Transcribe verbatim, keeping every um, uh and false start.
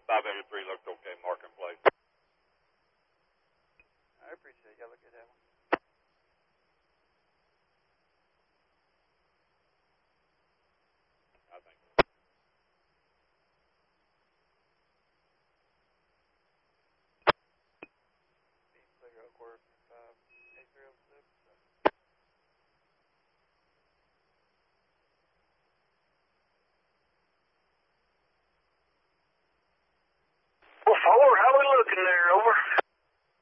five eighty-three looks okay, marking plate. I appreciate it. Y'all look at that one. I think. Be clear Oakworth, five eighty-three oh six. Well, Ford, how we looking there? Over.